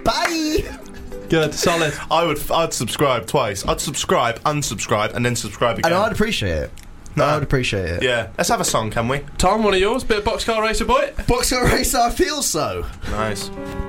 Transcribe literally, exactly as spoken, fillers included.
Bye. Good, solid. I would. I'd subscribe twice. I'd subscribe, unsubscribe, and then subscribe again. And I'd appreciate it. No, I'd appreciate it. Yeah. Let's have a song, can we? Tom, one of yours? Bit of Boxcar Racer Boy? Boxcar Racer, I feel so. Nice.